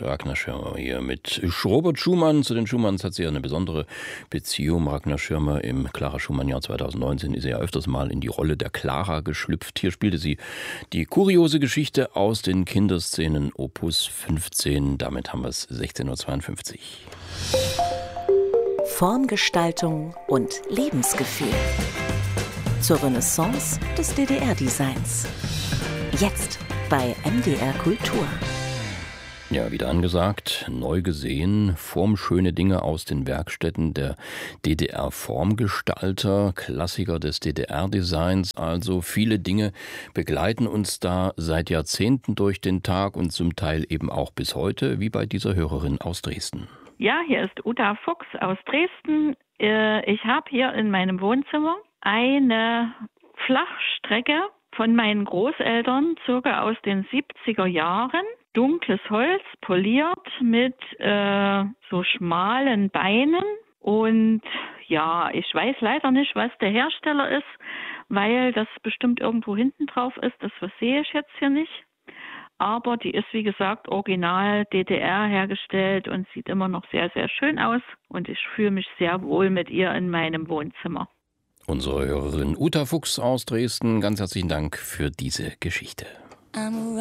Ragnar Schirmer hier mit Robert Schumann. Zu den Schumanns hat sie ja eine besondere Beziehung. Ragnar Schirmer im Clara Schumann-Jahr 2019 ist ja öfters mal in die Rolle der Clara geschlüpft. Hier spielte sie die kuriose Geschichte aus den Kinderszenen Opus 15. Damit haben wir es 16:52 Uhr. Formgestaltung und Lebensgefühl. Zur Renaissance des DDR-Designs. Jetzt bei MDR Kultur. Ja, wieder angesagt, neu gesehen, formschöne Dinge aus den Werkstätten der DDR-Formgestalter, Klassiker des DDR-Designs. Also viele Dinge begleiten uns da seit Jahrzehnten durch den Tag und zum Teil eben auch bis heute, wie bei dieser Hörerin aus Dresden. Ja, hier ist Uta Fuchs aus Dresden. Ich habe hier in meinem Wohnzimmer eine Flachstrecke von meinen Großeltern, circa aus den 70er Jahren. Dunkles Holz, poliert mit so schmalen Beinen. Und ja, ich weiß leider nicht, was der Hersteller ist, weil das bestimmt irgendwo hinten drauf ist. Das sehe ich jetzt hier nicht. Aber die ist, wie gesagt, original DDR hergestellt und sieht immer noch sehr, sehr schön aus. Und ich fühle mich sehr wohl mit ihr in meinem Wohnzimmer. Unsere Hörerin Uta Fuchs aus Dresden, ganz herzlichen Dank für diese Geschichte.